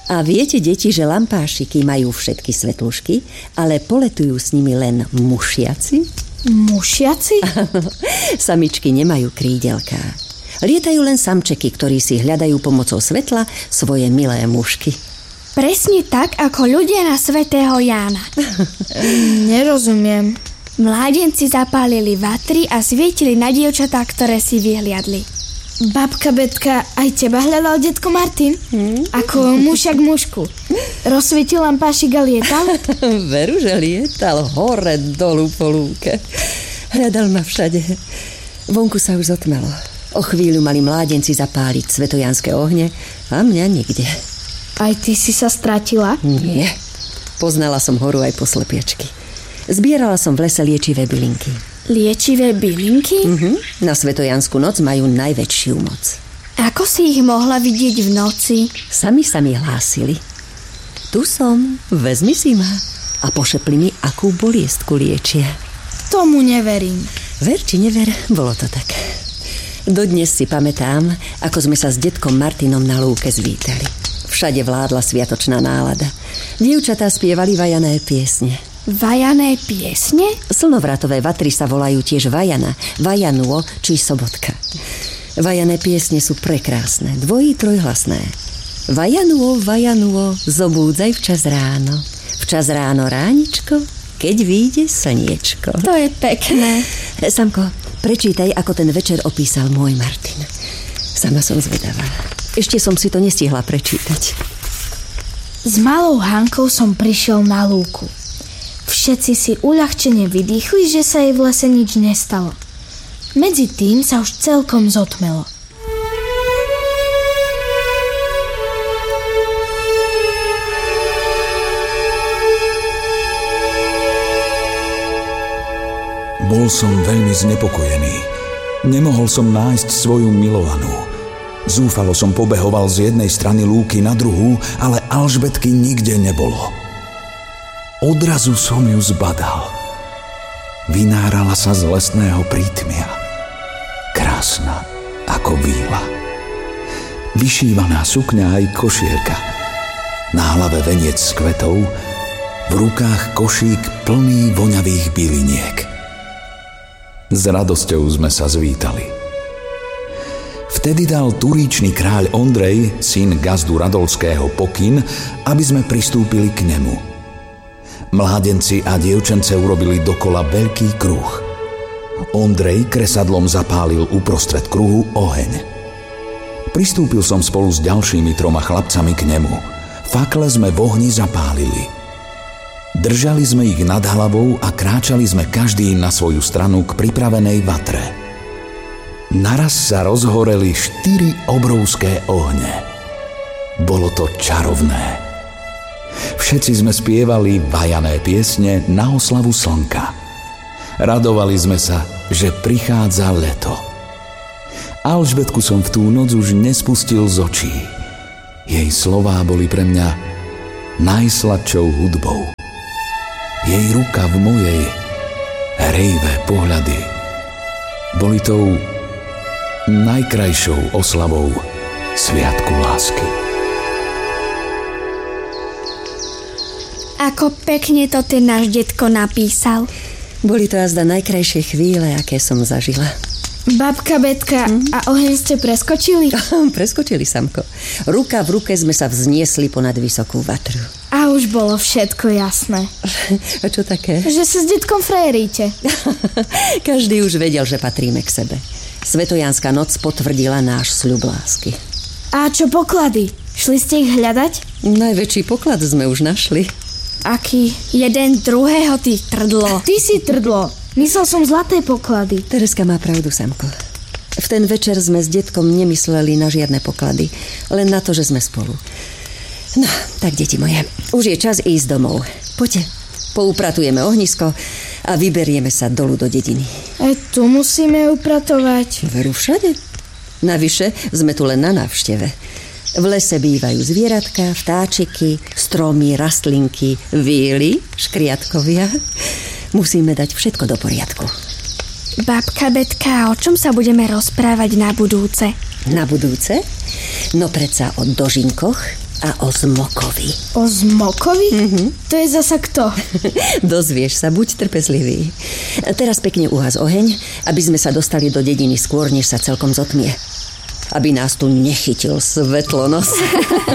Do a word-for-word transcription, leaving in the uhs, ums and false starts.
A viete, deti, že lampášiky majú všetky svetlušky, ale poletujú s nimi len mušiaci? Mušiaci? Samičky nemajú krídelká. Lietajú len samčeky, ktorí si hľadajú pomocou svetla svoje milé mušky. Presne tak, ako ľudia na svätého Jána. Nerozumiem. Mládenci zapálili vatry a svietili na dievčatá, ktoré si vyhliadli. Babka Betka, aj teba hľadal detko Martin? Hmm? Ako mušak mušku. Rozsvietil lampášik a lietal? Veru, že lietal hore dolu po lúke. Hľadal ma všade. Vonku sa už zotmelo. O chvíľu mali mládenci zapáliť svetojanské ohne a mňa nikde. Aj ty si sa stratila? Nie. Poznala som horu aj po slepiačky. Zbierala som v lese liečivé bylinky. Liečivé bylinky? Uh-huh. Na svetojanskú noc majú najväčšiu moc. Ako si ich mohla vidieť v noci? Sami sa mi hlásili. Tu som, vezmi si ma. A pošepli mi, akú boliestku liečia. Tomu neverím. Ver či never, bolo to tak. Dodnes si pamätám, ako sme sa s detkom Martinom na lúke zvítali. Všade vládla sviatočná nálada. Dievčatá spievali vajané piesne. Vajané piesne? Slnovratové vatry sa volajú tiež vajana, vajanuo či sobotka. Vajané piesne sú prekrásne, dvojí trojhlasné. Vajanuo, vajanuo, zobúdzaj včas ráno. Včas ráno ráničko, keď vyjde slniečko. To je pekné. Samko, prečítaj, ako ten večer opísal môj Martin. Sama som zvedavá. Ešte som si to nestihla prečítať. S malou Hankou som prišiel na lúku. Všetci si uľahčene vydýchli, že sa jej v lese nič nestalo. Medzi tým sa už celkom zotmelo. Bol som veľmi znepokojený. Nemohol som nájsť svoju milovanú. Zúfalo som pobehoval z jednej strany lúky na druhú, ale Alžbetky nikde nebolo. Odrazu som ju zbadal. Vynárala sa z lesného prítmia. Krásna ako víla. Vyšívaná sukňa aj košierka. Na hlave veniec z kvetov, v rukách košík plný voňavých byliniek. S radosťou sme sa zvítali. Vtedy dal turíčny kráľ Ondrej, syn gazdu Radolského, pokyn, aby sme pristúpili k nemu. Mládenci a dievčence urobili dokola veľký kruh. Ondrej kresadlom zapálil uprostred kruhu oheň. Pristúpil som spolu s ďalšími troma chlapcami k nemu. Fakle sme v ohni zapálili. Držali sme ich nad hlavou a kráčali sme každý na svoju stranu k pripravenej vatre. Naraz sa rozhoreli štyri obrovské ohne. Bolo to čarovné. Všetci sme spievali vajané piesne na oslavu slnka. Radovali sme sa, že prichádza leto. Alžbetku som v tú noc už nespustil z očí. Jej slová boli pre mňa najsladšou hudbou. Jej ruka v mojej, hrejvé pohľady boli tou najkrajšou oslavou sviatku lásky. Ako pekne to ten náš detko napísal. Boli to azda najkrajšie chvíle, aké som zažila. Babka Betka, mm. a oheň ste preskočili? Preskočili, Samko. Ruka v ruke sme sa vzniesli ponad vysokú vatru. A už bolo všetko jasné. A čo také? Že sa s detkom frajeríte. Každý už vedel, že patríme k sebe. Svetojanská noc potvrdila náš sľub lásky. A čo poklady? Šli ste ich hľadať? Najväčší poklad sme už našli. Aký? Jeden druhého ty trdlo. Ty si trdlo. Myslel som zlaté poklady. Tereska má pravdu, Samko. V ten večer sme s detkom nemysleli na žiadne poklady. Len na to, že sme spolu. No, tak deti moje, už je čas ísť domov. Poďte, poupratujeme ohnisko a vyberieme sa dolu do dediny. Aj tu musíme upratovať. Veru všade. Navyše sme tu len na návšteve. V lese bývajú zvieratka, vtáčiky, stromy, rastlinky, víly, škriatkovia. Musíme dať všetko do poriadku. Babka Betka, o čom sa budeme rozprávať na budúce? Na budúce? No predsa o dožinkoch A o zmokovi. O zmokovi? Mm-hmm. To je zasa kto? Dozvieš sa, buď trpezlivý. Teraz pekne uhas oheň, aby sme sa dostali do dediny skôr, než sa celkom zotmie. Aby nás tu nechytil svetlonos.